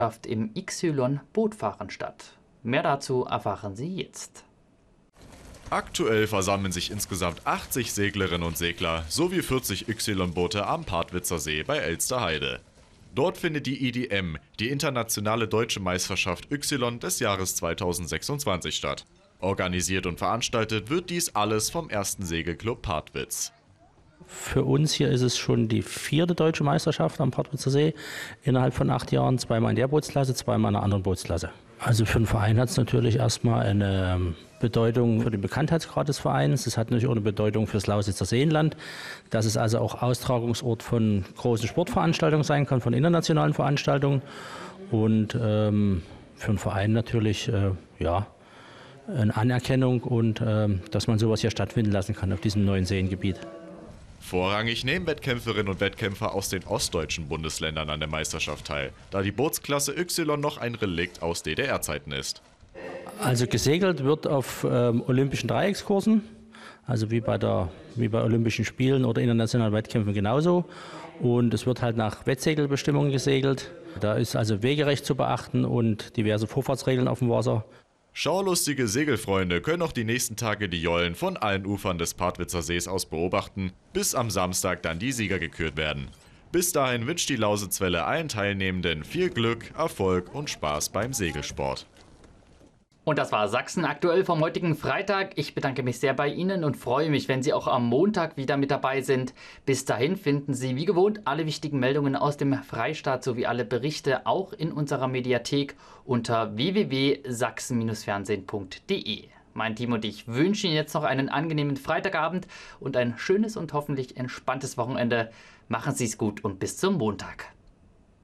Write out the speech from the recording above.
im XY-Bootfahren statt. Mehr dazu erfahren Sie jetzt. Aktuell versammeln sich insgesamt 80 Seglerinnen und Segler sowie 40 Y-Boote am Partwitzer See bei Elsterheide. Dort findet die IDM, die Internationale Deutsche Meisterschaft Y des Jahres 2026 statt. Organisiert und veranstaltet wird dies alles vom 1. Segelclub Partwitz. Für uns hier ist es schon die 4. deutsche Meisterschaft am Partwitzer See innerhalb von 8 Jahren, zweimal in der Bootsklasse, zweimal in einer anderen Bootsklasse. Also für den Verein hat es natürlich erstmal eine Bedeutung für den Bekanntheitsgrad des Vereins. Es hat natürlich auch eine Bedeutung für das Lausitzer Seenland, dass es also auch Austragungsort von großen Sportveranstaltungen sein kann, von internationalen Veranstaltungen. Und für den Verein natürlich eine Anerkennung und dass man sowas hier stattfinden lassen kann auf diesem neuen Seengebiet. Vorrangig nehmen Wettkämpferinnen und Wettkämpfer aus den ostdeutschen Bundesländern an der Meisterschaft teil, da die Bootsklasse Y noch ein Relikt aus DDR-Zeiten ist. Also gesegelt wird auf olympischen Dreieckskursen, also wie bei Olympischen Spielen oder internationalen Wettkämpfen genauso. Und es wird halt nach Wettsegelbestimmungen gesegelt. Da ist also Wegerecht zu beachten und diverse Vorfahrtsregeln auf dem Wasser. Schaulustige Segelfreunde können auch die nächsten Tage die Jollen von allen Ufern des Partwitzer Sees aus beobachten, bis am Samstag dann die Sieger gekürt werden. Bis dahin wünscht die Lausitzwelle allen Teilnehmenden viel Glück, Erfolg und Spaß beim Segelsport. Und das war Sachsen aktuell vom heutigen Freitag. Ich bedanke mich sehr bei Ihnen und freue mich, wenn Sie auch am Montag wieder mit dabei sind. Bis dahin finden Sie wie gewohnt alle wichtigen Meldungen aus dem Freistaat sowie alle Berichte auch in unserer Mediathek unter www.sachsen-fernsehen.de. Mein Team und ich wünschen Ihnen jetzt noch einen angenehmen Freitagabend und ein schönes und hoffentlich entspanntes Wochenende. Machen Sie es gut und bis zum Montag.